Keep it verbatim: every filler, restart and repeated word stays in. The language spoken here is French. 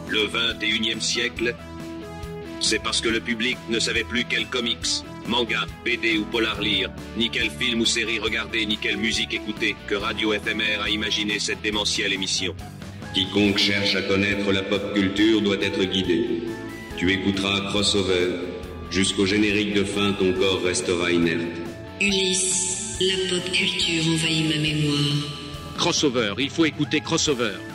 le vingt et unième siècle, c'est parce que le public ne savait plus quel comics, manga, B D ou polar lire, ni quel film ou série regarder, ni quelle musique écouter, que Radio F M R a imaginé cette démentielle émission. Quiconque cherche à connaître la pop culture doit être guidé. Tu écouteras Crossover. Jusqu'au générique de fin, ton corps restera inerte. Ulysse, la pop culture envahit ma mémoire. Crossover, il faut écouter Crossover.